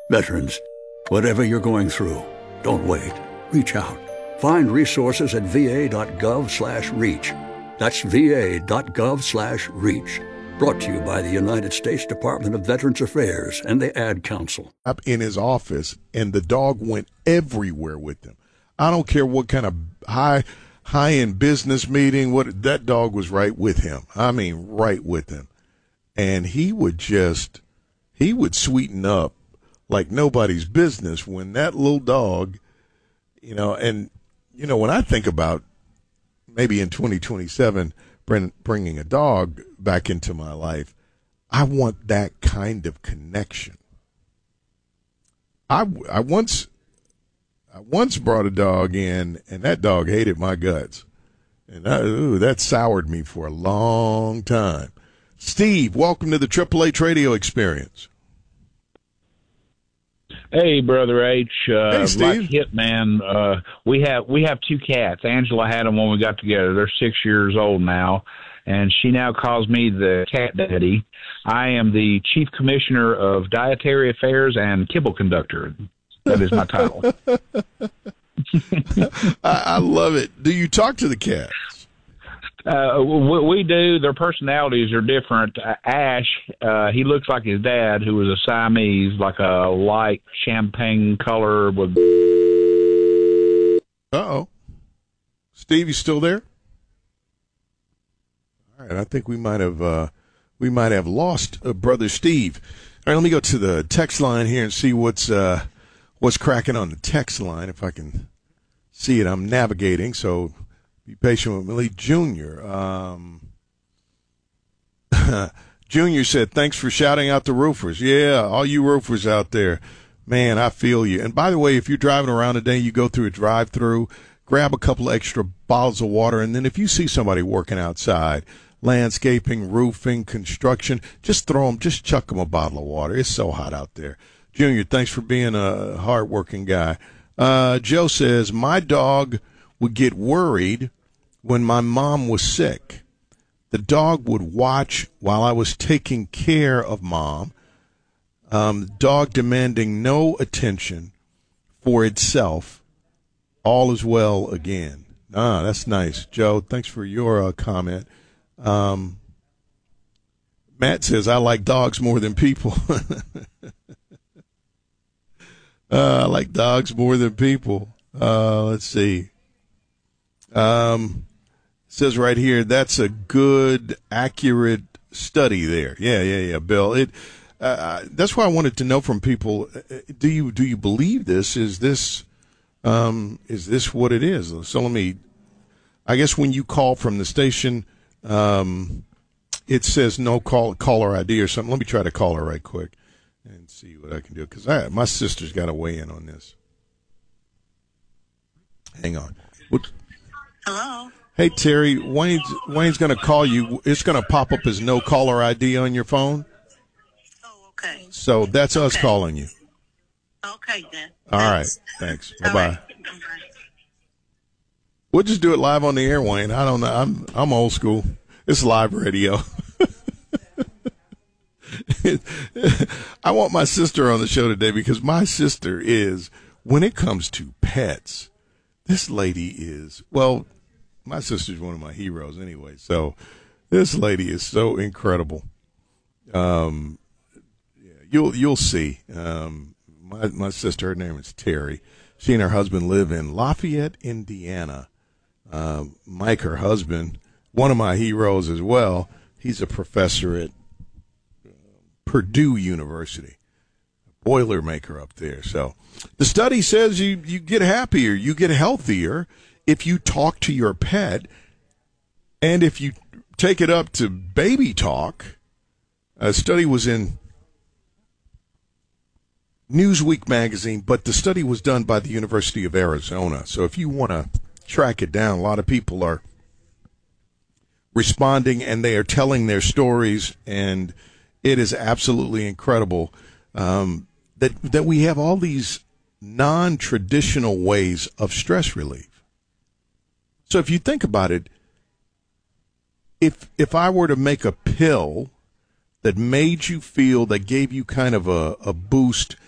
Veterans, whatever you're going through, don't wait. Reach out. Find resources at va.gov/reach. That's va.gov/reach. Brought to you by the United States Department of Veterans Affairs and the Ad Council. Up in his office, and the dog went everywhere with him. I don't care what kind of high-end business meeting, what that dog was right with him. I mean, right with him. And he would sweeten up like nobody's business when that little dog, and, when I think about maybe in 2027 bringing a dog back into my life, I want that kind of connection. I once brought a dog in, and that dog hated my guts. And that soured me for a long time. Steve, welcome to the Triple H Radio Experience. Hey, Brother H. Hey, Steve. Like Hitman, we have two cats. Angela had them when we got together. They're 6 years old now, and she now calls me the cat daddy. I am the chief commissioner of dietary affairs and kibble conductor. That is my title. I love it. Do you talk to the cats? We do. Their personalities are different. Ash, he looks like his dad, who was a Siamese, like a light champagne color with. Uh-oh. Steve, you still there? All right, I think we might have lost Brother Steve. All right, let me go to the text line here and see what's cracking on the text line. If I can see it, I'm navigating, so be patient with me. Junior. Junior said, thanks for shouting out the roofers. Yeah, all you roofers out there. Man, I feel you. And by the way, if you're driving around today, you go through a drive-through, grab a couple of extra bottles of water, and then if you see somebody working outside, landscaping, roofing, construction, just chuck them a bottle of water. It's so hot out there. Junior, thanks for being a hard-working guy. Joe says, my dog would get worried when my mom was sick. The dog would watch while I was taking care of mom. The dog demanding no attention for itself. All is well again. That's nice. Joe, thanks for your comment. Matt says, I like dogs more than people. I like dogs more than people. Let's see. Says right here, that's a good, accurate study there. Yeah, Bill. That's why I wanted to know from people, do you believe this? Is this what it is? So I guess when you call from the station, it says no caller ID or something. Let me try to call her right quick and see what I can do, because my sister's got to weigh in on this. Hang on. Hello. Hey, Terry, Wayne's going to call you. It's going to pop up as no caller ID on your phone. Oh, okay. So that's us calling you. Okay, then. All right. Thanks. Bye-bye. Right. We'll just do it live on the air, Wayne. I don't know. I'm old school. It's live radio. I want my sister on the show today because my sister is, when it comes to pets, this lady is, well, my sister's one of my heroes anyway. So this lady is so incredible. You'll see. My sister, her name is Terry. She and her husband live in Lafayette, Indiana. Mike, her husband, one of my heroes as well. He's a professor at Purdue University, a Boilermaker up there. So the study says you get happier, you get healthier if you talk to your pet, and if you take it up to baby talk. A study was in Newsweek magazine, but the study was done by the University of Arizona. So if you want to track it down, a lot of people are responding, and they are telling their stories, and it is absolutely incredible that we have all these non-traditional ways of stress relief. So if you think about it, if I were to make a pill that made you feel, that gave you kind of a boost